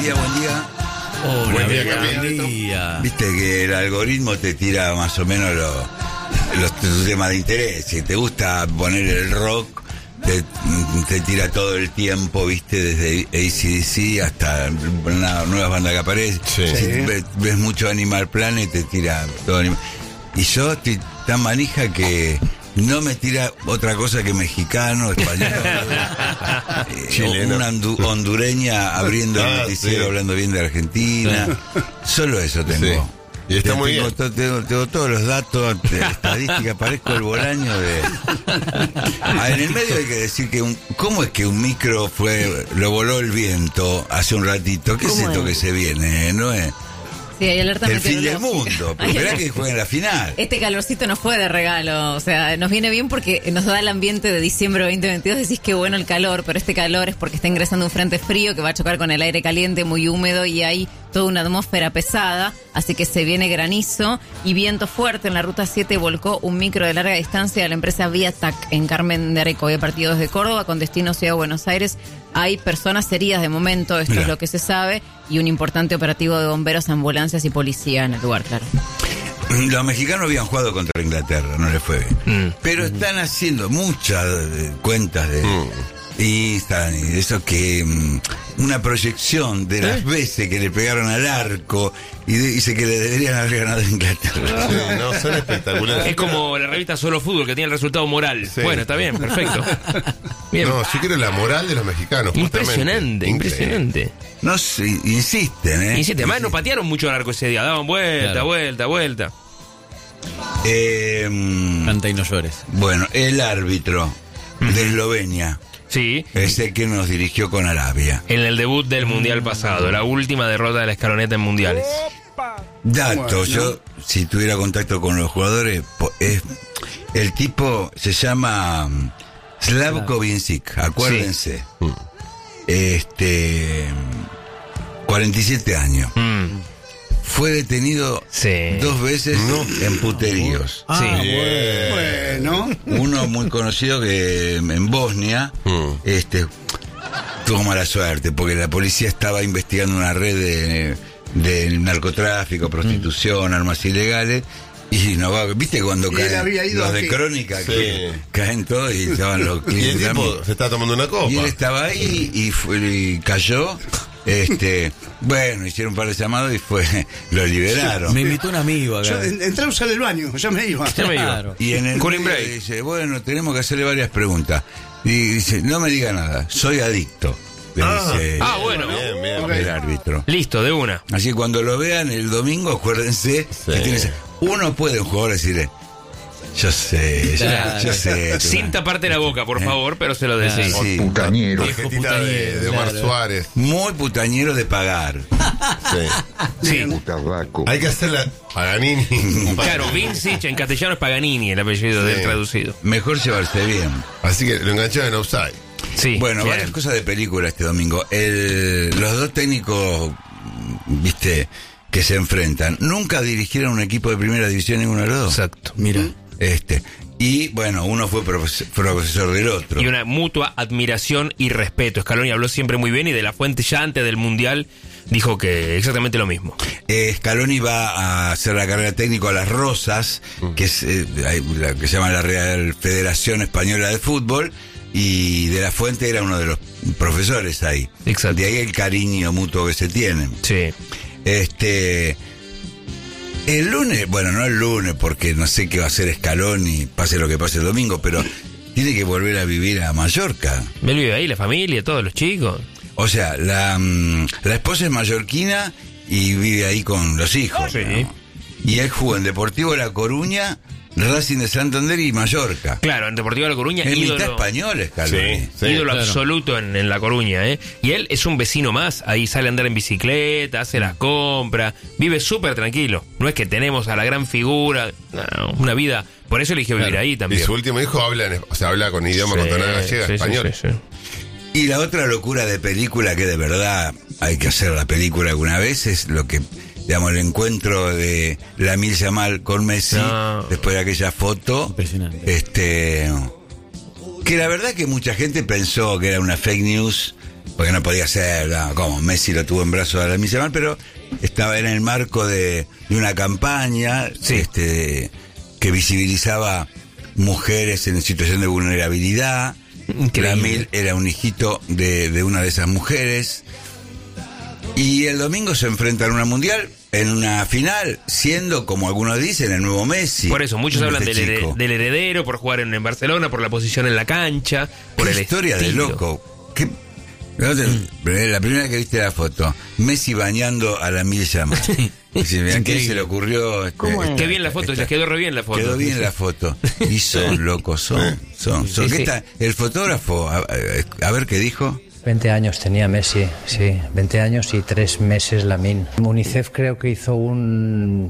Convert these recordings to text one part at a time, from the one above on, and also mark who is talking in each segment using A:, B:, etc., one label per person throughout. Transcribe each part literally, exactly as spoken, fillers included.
A: día, buen día.
B: Oh,
A: buen
B: día,
A: día,
B: buen día.
A: Viste que el algoritmo te tira más o menos los, los tus temas de interés. Si te gusta poner el rock, te, te tira todo el tiempo, viste, desde A C D C hasta una nueva banda que aparece.
C: Sí.
A: Si
C: Sí.
A: ves, ves mucho Animal Planet, te tira todo Animal. Y yo estoy tan manija que no me tira otra cosa que mexicano, español, eh,
C: Chileno.
A: una hondu- hondureña abriendo el
C: Ah,
A: noticiero,
C: sí.
A: hablando bien de Argentina. Solo eso tengo.
C: Sí. Y está
A: Te-
C: muy
A: tengo,
C: bien.
A: to- tengo, tengo todos los datos, de estadística, parezco el bolaño de... Ah, en el medio hay que decir que un, ¿cómo es que un micro fue, lo voló el viento hace un ratito? ¿Qué es
D: ¿Cómo
A: esto
D: es?
A: que se viene? ¿No es?
D: Sí, hay alerta
A: El fin del
D: meteorológica.
A: mundo.
D: Hay
A: Esperá
D: alerta.
A: que jueguen la final.
D: Este calorcito nos fue de regalo, o sea, nos viene bien porque nos da el ambiente de diciembre veinte veintidós, decís que bueno el calor, pero este calor es porque está ingresando un frente frío que va a chocar con el aire caliente muy húmedo y hay toda una atmósfera pesada, así que se viene granizo y viento fuerte. En la ruta siete volcó un micro de larga distancia de la empresa Viatac en Carmen de Areco. Había partido desde Córdoba con destino Ciudad de Buenos Aires. Hay personas heridas de momento, esto
A: Mirá.
D: es lo que se sabe, y un importante operativo de bomberos, ambulancias y policía en el lugar, claro.
A: Los mexicanos habían jugado contra Inglaterra, no les fue bien.
B: Mm.
A: Pero están haciendo muchas eh, cuentas de
C: Mm.
A: Instagram y de eso que mm, una proyección de las veces que le pegaron al arco y de- dice que le deberían haber ganado a Inglaterra.
C: Sí, no, son espectaculares.
B: Es como la revista Solo Fútbol que tiene el resultado moral.
C: Sí.
B: Bueno, está bien, perfecto. Bien.
C: No, yo quiero la moral de los mexicanos. justamente.
B: Impresionante,
C: Increíble.
B: impresionante.
A: No sé, insisten, ¿eh?
B: Y sí, además no patearon mucho el arco ese día, daban vuelta,
E: Claro.
B: vuelta, vuelta.
A: Eh, mm,
E: Canta y no llores.
A: bueno, el árbitro de Eslovenia
B: Sí,
A: es el que nos dirigió con Arabia.
B: en el debut del Mundial pasado, la última derrota de la escaloneta en Mundiales.
A: Dato, yo si tuviera contacto con los jugadores, po- es, el tipo se llama mm, Slavko Vincic, acuérdense.
C: Mm.
A: Este cuarenta y siete años.
B: Mm,
A: Fue detenido
B: Sí.
A: dos veces en puteríos.
E: Ah,
B: sí.
F: Bueno,
A: Uno muy conocido que en Bosnia,
C: Mm.
A: este tuvo mala suerte porque la policía estaba investigando una red de, de narcotráfico, prostitución, armas ilegales. Y no va, viste cuando
F: Y él
A: caen
F: había ido
A: los
F: a
A: de
F: qué?
A: crónica
C: Sí.
A: que caen todos y estaban los
C: Y el
A: clientes
C: tipo
A: también.
C: se está tomando una copa.
A: Y él estaba ahí y, fue, y cayó. Este, bueno, hicieron un par de llamados y fue, lo liberaron.
E: Me invitó un amigo acá.
F: yo en- entré a usar el baño, ya me iba.
B: Ya me iba.
E: Claro.
A: Y en el
B: Cooling
A: medio
B: break.
A: dice, bueno, tenemos que hacerle varias preguntas. Y dice, no me diga nada, soy adicto. Le
C: Ah.
A: dice
B: Ah, bueno.
C: Bien, bien.
F: Ok.
A: el árbitro.
B: Listo, de una.
A: Así que cuando lo vean el domingo, acuérdense que tienes, uno puede un jugador decirle, yo sé, yo,
E: Claro.
A: yo sé.
B: Sin taparte la boca, por
A: Eh.
B: favor, pero se lo decís.
A: Sí,
C: Tarjetita
E: Viejo
C: de,
E: putañero,
C: de Omar
E: claro.
C: Suárez.
A: muy putañero de pagar.
C: Sí.
B: Sí.
C: Hay que hacerla Paganini.
B: Claro, Vincic en castellano es Paganini, el apellido
C: Sí.
B: del traducido.
A: Mejor llevarse bien.
C: Así que lo engancharon en offside.
B: Sí.
A: Bueno,
B: bien.
A: varias cosas de película este domingo. El- los dos técnicos, viste, que se enfrentan, nunca dirigieron un equipo de primera división ninguno de los dos.
B: Exacto.
E: Mira.
A: Este, y bueno, uno fue profes- profesor del otro.
B: Y una mutua admiración y respeto. Scaloni habló siempre muy bien y de la Fuente ya antes del Mundial dijo que exactamente lo mismo.
A: Eh, Scaloni va a hacer la carrera técnico a Las Rosas, que es eh, hay la que se llama la Real Federación Española de Fútbol, y de la Fuente era uno de los profesores ahí.
B: Exacto.
A: De ahí el cariño mutuo que se tienen.
B: Sí.
A: Este. El lunes, bueno, no el lunes, porque no sé qué va a hacer Scaloni, pase lo que pase el domingo, pero tiene que volver a vivir a Mallorca.
B: Él vive ahí, la familia, todos los chicos.
A: O sea, la, mm, la esposa es mallorquina y vive ahí con los hijos.
B: Sí.
A: ¿no? Y él jugó en Deportivo La Coruña, Racing de Santander y Mallorca.
B: Claro, en Deportivo La Coruña,
A: Es mitad
B: ídolo,
A: español, Scaloni.
C: Sí, sí.
B: ídolo
E: claro.
B: absoluto en, en La Coruña, ¿eh? Y él es un vecino más, ahí sale a andar en bicicleta, hace las compras, vive súper tranquilo. No es que tenemos a la gran figura, no, una vida, por eso eligió vivir
E: Claro.
B: ahí
C: Y
B: también.
C: su último hijo habla, en- o sea, habla con idioma
B: Sí,
C: cantonal gallega,
B: sí, sí,
C: español.
B: sí, sí.
A: Y la otra locura de película que de verdad hay que hacer la película alguna vez es lo que, digamos, el encuentro de Lamine Yamal con Messi
B: No.
A: después de aquella foto.
E: Impresionante.
A: Este, que la verdad que mucha gente pensó que era una fake news porque no podía ser, no, como Messi lo tuvo en brazos a la Yamal, pero estaba en el marco de, de una campaña
B: Sí.
A: este, que visibilizaba mujeres en situación de vulnerabilidad.
B: Increíble.
A: Lamil era un hijito de, de una de esas mujeres. Y el domingo se enfrentan a una mundial en una final, siendo, como algunos dicen, el nuevo Messi.
B: Por eso, muchos hablan
A: Este
B: del, here-
A: chico.
B: del heredero, por jugar en, en Barcelona, por la posición en la cancha, por
A: Qué
B: el
A: historia de
B: estilo.
A: loco. ¿Qué? ¿No te- La primera que viste la foto, Messi bañando a la Lamil Yamal. Dice, mirá, ¿qué se le ocurrió? Este,
D: ¿Cómo es?
A: esta-
B: Qué bien la foto,
A: esta-
B: ya quedó re bien la foto.
A: Quedó bien la foto. Y son locos, son. son, son.
B: Sí,
A: ¿Qué
B: sí.
A: tal? El fotógrafo, a, a- a ver qué dijo.
E: veinte años tenía Messi, sí, veinte años y tres meses Lamine. UNICEF creo que hizo un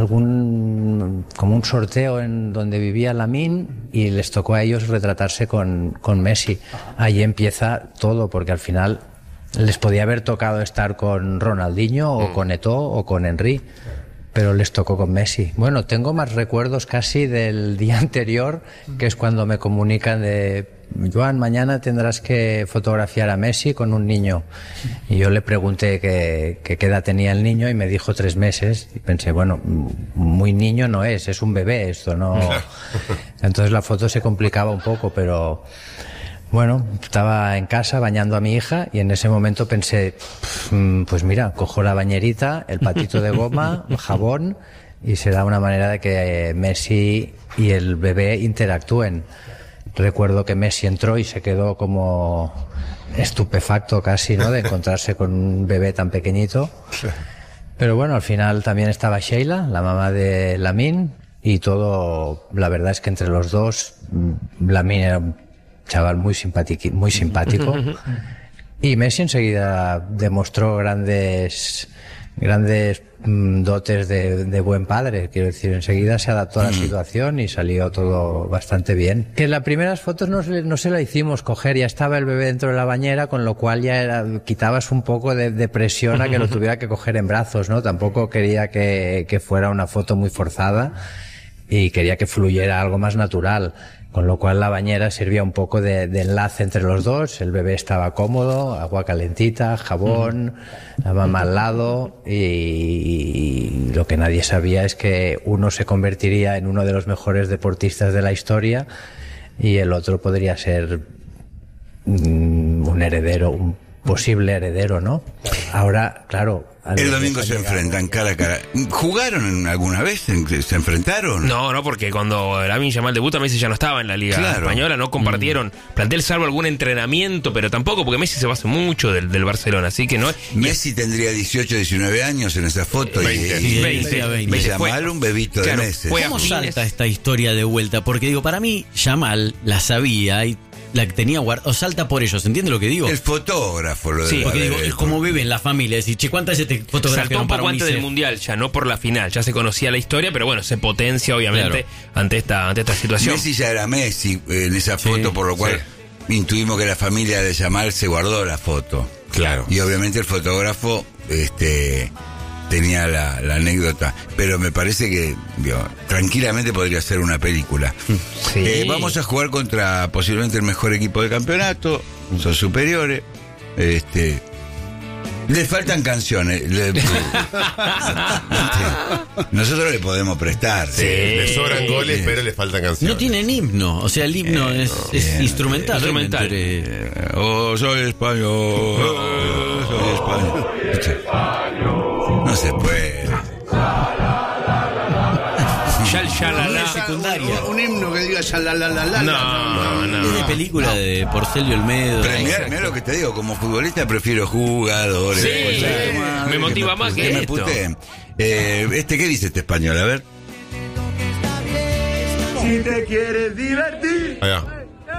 E: algún como un sorteo en donde vivía Lamine y les tocó a ellos retratarse con, con Messi. Ahí empieza todo, porque al final les podía haber tocado estar con Ronaldinho o con Eto'o o con Henry, pero les tocó con Messi. Bueno, tengo más recuerdos casi del día anterior, que es cuando me comunican de Joan, mañana tendrás que fotografiar a Messi con un niño. Y yo le pregunté que, que qué edad tenía el niño y me dijo tres meses. Y pensé, bueno, muy niño no es, es un bebé esto, ¿no? Entonces la foto se complicaba un poco, pero bueno, estaba en casa bañando a mi hija y en ese momento pensé, "Mm, pues mira, cojo la bañerita, el patito de goma, jabón y será una manera de que eh, Messi y el bebé interactúen". Recuerdo que Messi entró y se quedó como estupefacto casi, ¿no?, de encontrarse con un bebé tan pequeñito. Pero bueno, al final también estaba Sheila, la mamá de Lamine, y todo, la verdad es que entre los dos, mm, Lamine era un chaval muy simpático, muy simpático. Y Messi enseguida demostró grandes grandes mm, dotes de, de buen padre, quiero decir, enseguida se adaptó a la situación y salió todo bastante bien. Que en las primeras fotos no se, no se la hicimos coger, ya estaba el bebé dentro de la bañera, con lo cual ya era, quitabas un poco de, de presión a que lo tuviera que coger en brazos, ¿no? Tampoco quería que, que fuera una foto muy forzada y quería que fluyera algo más natural. Con lo cual la bañera servía un poco de, de enlace entre los dos, el bebé estaba cómodo, agua calentita, jabón, la mamá al lado y, y lo que nadie sabía es que uno se convertiría en uno de los mejores deportistas de la historia y el otro podría ser mm, un heredero, un posible heredero, ¿no? Ahora, claro...
A: El domingo se enfrentan cara a cara. ¿Jugaron alguna vez? ¿Se enfrentaron?
B: No, no, porque cuando Lamine Yamal debuta, Messi ya no estaba en la Liga
A: Claro.
B: Española, no compartieron plantel salvo algún entrenamiento, pero tampoco, porque Messi se basa mucho del, del Barcelona, así que no...
A: Messi tendría dieciocho, diecinueve años en esa foto.
C: veinte.
A: y,
G: Sí,
A: y,
G: veinte,
A: y
G: veinte.
A: Yamal un bebito
B: Claro,
A: de meses.
B: fue a
G: ¿Cómo
B: fines-
G: salta esta historia de vuelta? Porque digo, para mí, Yamal la sabía y la tenía guardada, o salta por ellos, ¿entiendes lo que digo?
A: El fotógrafo lo
B: Sí,
A: debe
G: Porque
A: haber
G: digo, es
A: hecho.
G: como viven la familia, decir, che, ¿cuántas veces te
B: Saltó
G: fotografiaron
B: un
G: para
B: poco antes del
G: UNICEF?
B: Mundial, ya no por la final, ya se conocía la historia, pero bueno, se potencia obviamente ante esta ante esta situación.
A: Messi ya era Messi en esa foto, por lo cual intuimos que la familia de Yamal se guardó la foto.
C: Claro.
A: Y obviamente el fotógrafo este tenía la, la anécdota, pero me parece que digo, tranquilamente podría ser una película.
B: Sí.
A: Eh, vamos a jugar contra posiblemente el mejor equipo del campeonato, son superiores. Este, les faltan canciones. Le- Nosotros le podemos prestar.
B: Sí.
C: Le sobran goles,
A: Sí.
C: pero le faltan canciones.
G: No tienen himno, o sea, el himno es, es
A: bien.
G: instrumental.
B: Instrumental.
G: realmente.
A: Eh, Oh, soy español. Oh, soy español. No se puede.
B: Ya el ya la la.
F: Esa-
G: secundaria.
F: Un, un himno que diga ya la la la la.
B: No,
G: Es de
B: no.
G: película de Porcelio Olmedo.
A: Pero mirá, mirá lo que te digo, como futbolista prefiero jugadores.
B: Sí,
A: Pues,
B: sí,
A: madre,
B: me motiva más que
A: me
B: esto.
A: puteen. Eh, este, ¿qué dice este español? A ver.
C: Ahí va.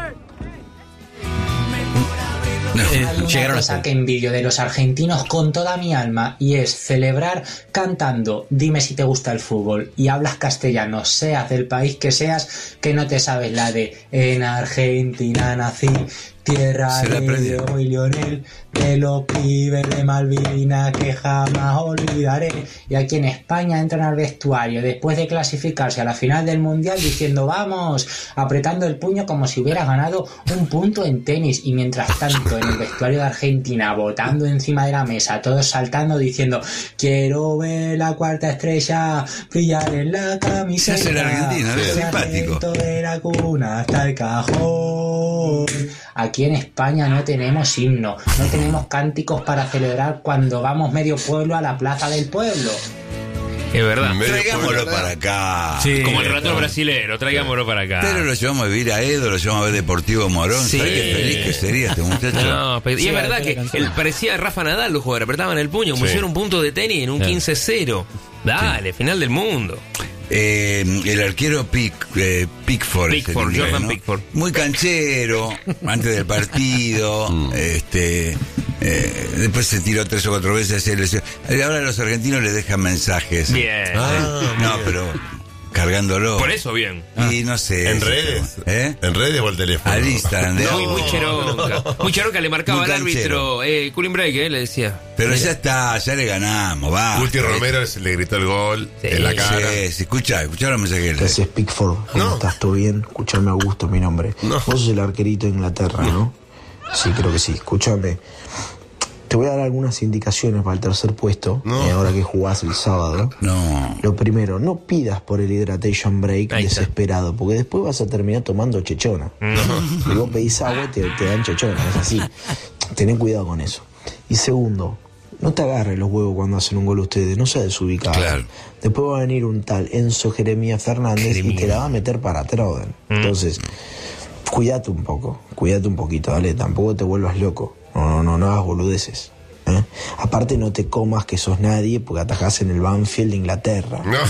G: Eh,
H: Hay una
G: llegaron
H: cosa
G: hasta
H: que envidio de los argentinos con toda mi alma y es celebrar cantando Dime si te gusta el fútbol y hablas castellano, seas del país que seas, que no te sabes la de en Argentina nací, Tierra
A: Se la
H: de
A: aprendió.
H: Diego y Lionel, de los pibes de Malvinas que jamás olvidaré. Y aquí en España entran al vestuario después de clasificarse a la final del Mundial diciendo vamos, apretando el puño como si hubieras ganado un punto en tenis. Y mientras tanto en el vestuario de Argentina botando encima de la mesa, todos saltando diciendo quiero ver la cuarta estrella brillar en la camiseta.
A: Se hace el argentino, es
H: Desde
A: simpático.
H: adentro de la cuna hasta el cajón. Aquí en España no tenemos himno, no tenemos cánticos para celebrar cuando vamos medio pueblo a la plaza del pueblo.
B: Es verdad.
C: Medio
A: Traigámoslo
C: pueblo.
A: para acá.
G: Sí.
B: Como el relator brasilero, traigámoslo para acá.
A: Pero lo llevamos a vivir a Edo, lo llevamos a ver Deportivo Morón.
B: Sí.
A: ¿Sabes qué feliz que sería este muchacho?
B: No, pero- y
G: Sí,
B: es verdad
G: la
B: que
G: canción.
B: él parecía Rafa Nadal, los jugadores apretaban el puño, como
C: Sí.
B: si fuera un punto de tenis en un
G: Claro.
B: quince cero. Dale, final del mundo.
A: Eh, el arquero Pick, eh, Pickford, es el
B: Pickford,
A: inglés,
B: Jordan
A: ¿no?
B: Pickford.
A: Muy canchero, antes del partido, este, eh, después se tiró tres o cuatro veces. Se lesionó. Ahora los argentinos le dejan mensajes.
B: Bien.
C: Ah,
A: No,
C: bien.
A: pero cargándolo.
B: Por eso, bien.
A: Y no sé.
C: En
A: ese
C: redes.
A: tema. ¿Eh?
C: En redes o el teléfono.
A: Al Instagram. de-
B: Muy, muy cheronca. Muy cheronca le marcaba
A: Muy
B: al árbitro. Eh, cooling break, eh, le decía.
A: Pero ya está, ya le ganamos, va.
C: Guti Romero se le gritó el gol
B: Sí,
C: en la cara.
A: Sí, sí, escucha, escucha los mensajes.
I: ¿Qué haces, Pickford? ¿Cómo
C: No.
I: estás? ¿Todo bien? Escuchame, Augusto, mi nombre.
C: No.
I: Vos sos el arquerito de Inglaterra, ¿no? Sí, creo que sí. Escúchame. Te voy a dar algunas indicaciones para el tercer puesto,
C: No.
I: eh, ahora que jugás el sábado.
A: No.
I: Lo primero, no pidas por el hydration break
B: Ahí está.
I: desesperado, porque después vas a terminar tomando chechona. Y vos pedís agua y te, te dan chechona, es así. Ten cuidado con eso. Y segundo, no te agarres los huevos cuando hacen un gol ustedes, no seas desubicado.
A: Claro.
I: Después va a venir un tal Enzo Jeremías Fernández y te la va a meter para Troden. Entonces, cuídate un poco, cuídate un poquito, dale, tampoco te vuelvas loco. No, no, no, no hagas boludeces. ¿eh? Aparte no te comas que sos nadie porque atajás en el Banfield de Inglaterra.
C: No.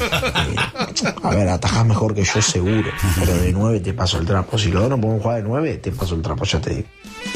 I: Eh, a ver, atajás mejor que yo seguro, pero de nueve te paso el trapo. Si los dos no podemos jugar de nueve, te paso el trapo, ya te digo.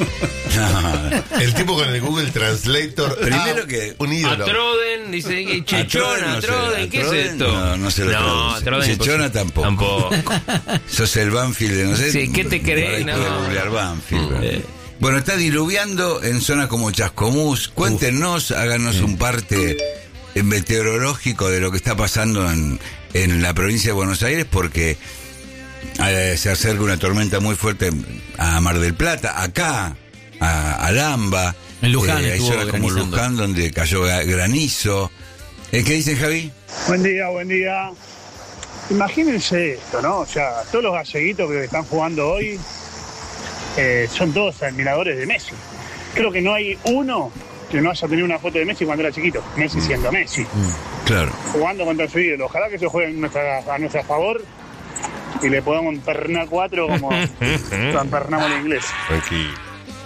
C: El tipo con el Google Translator.
A: Primero
C: ah,
A: que-
C: un
B: A
C: ídolo.
B: Troden, dice que
A: A
B: chechona,
A: no se-
B: Troden,
A: a
B: ¿qué es
A: Troden
B: esto?
A: No, no se lo
B: No,
A: traduce.
B: Troden
A: Chechona
B: imposible.
A: tampoco.
B: Tampoco.
A: Sos el Banfield de no sé.
B: Sí, ¿qué te crees?
A: Por ahí
B: No.
A: podés googlear Banfield. Bueno, está diluviando en zonas como Chascomús. Cuéntenos, háganos un parte eh, meteorológico de lo que está pasando en, en la provincia de Buenos Aires, porque eh, se acerca una tormenta muy fuerte a Mar del Plata, acá, a, a Lamba.
G: En Luján
A: hay
G: estuvo
A: zonas como
G: granizando.
A: Luján donde cayó ga- granizo. Eh, ¿Qué dicen, Javi?
F: Buen día, buen día. Imagínense esto, ¿no? O sea, todos los galleguitos que están jugando hoy eh, son todos admiradores de Messi. Creo que no hay uno que no haya tenido una foto de Messi cuando era chiquito. Messi siendo Messi,
A: Claro.
F: jugando contra su ídolo. Ojalá que se juegue en nuestra- a nuestro favor y le podamos empernar cuatro como lo empernamos en inglés.
C: Tranquilo.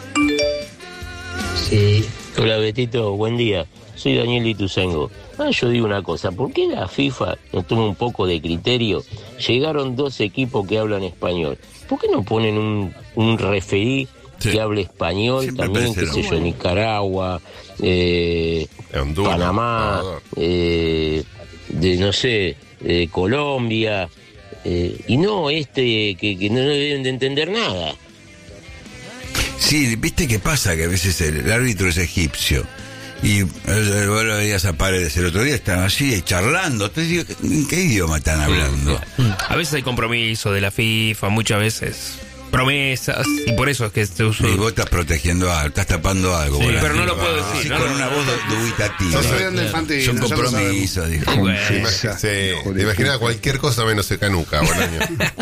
J: Sí. Hola Betito, buen día. Soy Daniel Ituzengo. Ah, yo digo una cosa, ¿por qué la FIFA no toma un poco de criterio? Llegaron dos equipos que hablan español. ¿Por qué no ponen un, un referí
A: Sí.
J: que hable español
A: Siempre
J: también,
A: parece
J: qué
A: lo
J: sé yo,
A: bueno.
J: Nicaragua, eh,
C: Honduras,
J: Panamá,
C: Ecuador.
J: eh, de no sé, eh, Colombia, eh, y no este que, que no deben de entender nada?
A: Sí, ¿viste qué pasa? Que a veces el, el árbitro es egipcio. Y eh, vos lo veías a Paredes el otro día, estaban allí charlando. Te digo, ¿en qué idioma están hablando?
B: A veces hay compromiso de la FIFA, muchas veces promesas, y por eso es que se usa.
A: Y vos estás protegiendo algo, estás tapando algo.
B: Sí,
A: por
B: pero
A: ahí.
B: no lo puedo
A: Sí,
B: decir,
A: con
B: no,
A: una
B: no,
A: voz
B: no.
A: dubitativa.
F: Sos estudiante infantil,
A: Son
F: ya lo
A: compromisos, dijo.
B: Y bueno.
C: Te imag- sí, te imaginas cualquier cosa menos se canuca, Bolaño.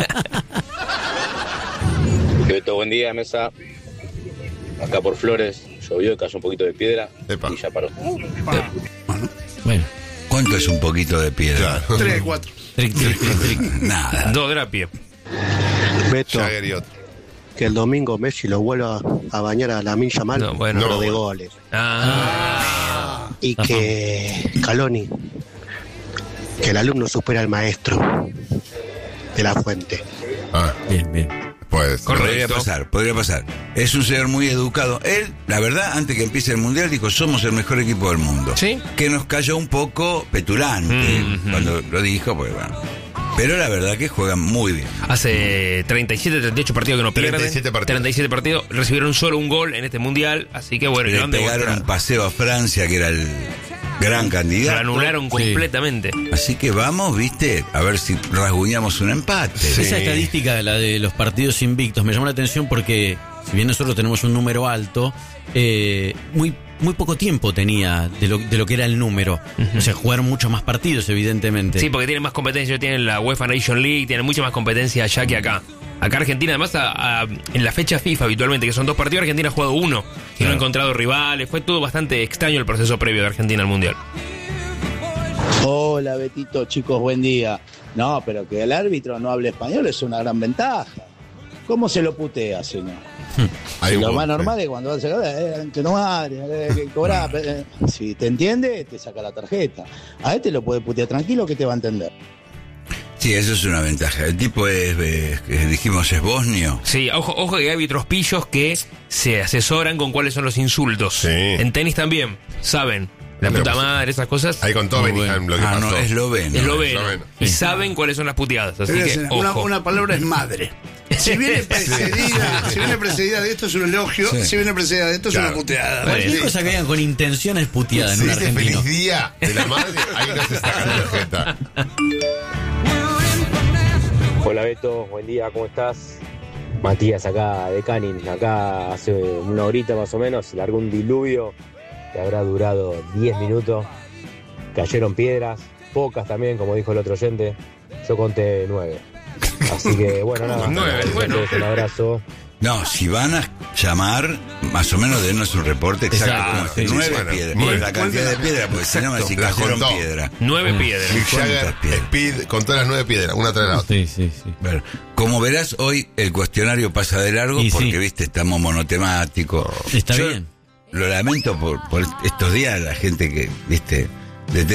K: Beto, buen día, mesa. Acá por Flores, llovió, cayó un poquito de piedra
C: Epa.
K: y ya paró.
G: Bueno,
A: ¿Cuánto es un poquito de piedra?
C: Claro.
F: Tres, cuatro.
G: tric, tric, tric, tric.
A: Nada.
B: Dos drapie.
L: Beto,
C: Jagger y otro.
L: que el domingo Messi lo vuelva a bañar a la Minja Mal,
B: No, bueno.
L: pero
C: No.
L: de goles.
B: Ah,
L: Y que Caloni, que el alumno supera al maestro de la fuente.
C: Ah,
G: Bien, bien.
C: pues.
B: Correcto.
A: Podría pasar, podría pasar. Es un señor muy educado. Él, la verdad, antes que empiece el mundial, dijo: somos el mejor equipo del mundo.
B: ¿Sí?
A: Que nos cayó un poco petulante
B: Mhm.
A: cuando lo dijo, pues bueno. Pero la verdad que juegan muy bien.
B: Hace treinta y siete, treinta y ocho partidos que no pierden.
C: treinta y siete partidos.
B: treinta y siete partidos. Recibieron solo un gol en este mundial. Así que bueno,
A: Le
B: gran
A: pegaron
B: demostrar.
A: un paseo a Francia, que era el gran candidato.
B: Lo anularon completamente.
A: Así que vamos, viste, a ver si rasguñamos un empate.
G: Esa estadística, la de los partidos invictos, me llamó la atención porque, si bien nosotros tenemos un número alto, eh, muy muy poco tiempo tenía de lo, de lo que era el número. Uh-huh. O sea, jugaron muchos más partidos, evidentemente.
B: Sí, porque tienen más competencia, tienen la UEFA Nation League, tienen mucha más competencia allá que acá. Acá Argentina, además, a, a, en la fecha FIFA habitualmente, que son dos partidos, Argentina ha jugado uno y claro. no ha encontrado rivales. Fue todo bastante extraño el proceso previo de Argentina al Mundial.
M: Hola, Betito, chicos, buen día. No, pero que el árbitro no hable español es una gran ventaja. ¿Cómo se lo putea, señor? Si lo más normal es cuando vas a llegar, eh, que no madre, eh, que cobrar. Eh, si te entiende, te saca la tarjeta. A este lo puede putear tranquilo que te va a entender.
A: Sí, eso es una ventaja. El tipo es, es que dijimos, es bosnio.
B: Sí, ojo, ojo que hay árbitros pillos que se asesoran con cuáles son los insultos. Sí. En tenis también, saben. La puta
C: pues,
B: madre, esas cosas.
C: Ahí con todo Beniham lo que
A: ah,
C: pasó.
A: No, es esloveno.
B: Esloveno. Y saben cuáles son las puteadas. Así que,
F: una,
B: ojo.
F: una palabra es madre. Si viene precedida, si viene precedida de esto es un elogio, sí. si viene precedida de esto es claro. una puteada.
G: Cualquier sí. cosa que hagan con intención es puteada en un argentino.
C: Feliz día de la madre, ahí no se saca la tarjeta.
N: Hola Beto, buen día, ¿cómo estás? Matías acá de Canin, acá hace una horita más o menos, largó un diluvio que habrá durado diez minutos, cayeron piedras, pocas también, como dijo el otro oyente, yo conté nueve. Así que bueno, nada,
B: nueve, bueno.
N: Un abrazo.
A: No, si van a llamar, más o menos denos un reporte exacto. exacto
C: sí,
A: nueve
C: sí, bueno,
A: piedras.
C: Nueve,
A: la cantidad de piedras, porque si no me decís cayeron piedras.
B: Nueve mm. piedras.
C: Mick Jagger, Speed, contó las nueve piedras, una tras la otra.
G: Sí, sí, sí.
A: Bueno, como verás, hoy el cuestionario pasa de largo y porque, sí. viste, estamos monotemáticos.
G: Está
A: Yo
G: bien.
A: Lo lamento por, por estos días, la gente que, viste, de